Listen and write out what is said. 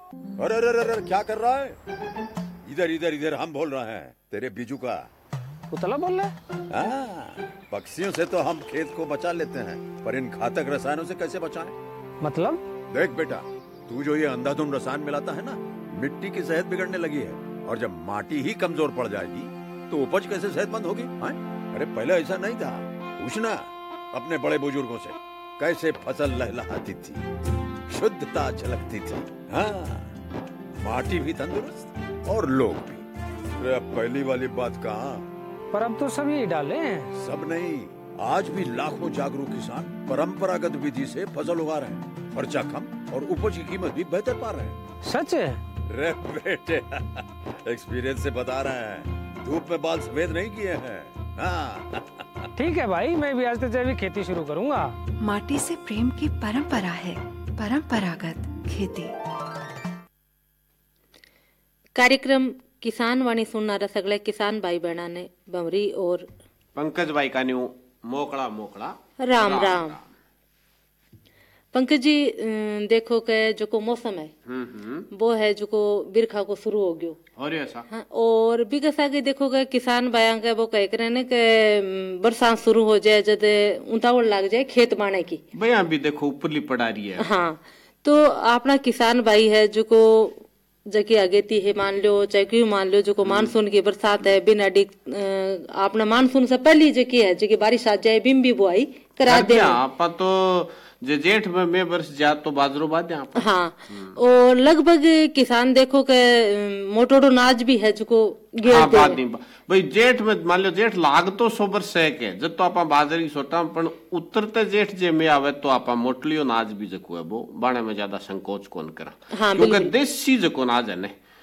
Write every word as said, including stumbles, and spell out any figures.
अरे अरे अरे अरे, क्या कर रहा है? इधर इधर इधर, हम बोल रहे हैं तेरे बीजू का। पुतला बोल रहा है? हाँ, पक्षियों से तो हम खेत को बचा लेते हैं, पर इन घातक रसायनों से कैसे बचाएं? मतलब? देख बेटा, तू जो ये अंधाधुंध रसायन मिलाता है ना, मिट्टी की सेहत बिगड़ने लगी है। और जब माटी ही कमजोर पड़ जाएगी तो उपज कैसे सेहतमंद होगी? हाँ? अरे पहले ऐसा नहीं था। पूछना अपने बड़े बुजुर्गों से, कैसे फसल लहलहाती थी, शुद्धता झलकती थी। हाँ, माटी भी तंदुरुस्त और लोग भी। अरे अब पहली वाली बात कहाँ? पर अब तो सब यही डाले हैं। सब नहीं, आज भी लाखों जागरूक किसान परंपरागत विधि से फसल उगा रहे हैं। खर्चा कम और उपज की कीमत भी बेहतर पा रहे हैं। सच है? रे बेटे, एक्सपीरियंस से बता रहे हैं, धूप में बाल सफेद नहीं किए हैं। हाँ। ठीक है भाई, मैं भी आज से जैविक खेती शुरू करूंगा। माटी से प्रेम की परंपरा है, परंपरागत खेती। कार्यक्रम किसान वाणी सुनणाऱ्या सगळ्या किसान भाई बहनाने बमरी और पंकज भाई का न्यू मोकड़ा मोकड़ा राम राम, राम। पंकज जी, अं, देखो के जो को मौसम है वो है जो को बिरखा को शुरू हो गयो। और ऐसा हाँ, और बिगस आगे देखोगे किसान भाइयों के वो कह करे ने के बरसात शुरू हो जाए, जब उतावल लग जाए खेत बाने की। भैया भी देखो ऊपरली पड़ा रही है। हाँ, तो अपना किसान भाई है जो को जकी अगेती है, मान लो चाहे क्यों मान लो जो को मानसून की बरसात है, बिना डी आपने मानसून से पहली जकी है जकी बारिश आ जाए बिम भी बुआई करा दे। आपा तो जे जेठ में मैं बरस जा तो बाजरो बाद यहाँ। हाँ, और लगभग किसान देखो के मोटोडो नाज भी है जो को हाँ, बात नहीं भाई, जेठ में मान लो जेठ लाग तो सो बरस है के जब तो आपा बाजरी सोटा पण उतरते जेठ जे में आवे तो आपा मोटलियो नाज भी जको है वो बाणे में ज्यादा संकोच कौन करा। हाँ, क्योंकि देसी जको नाज है ने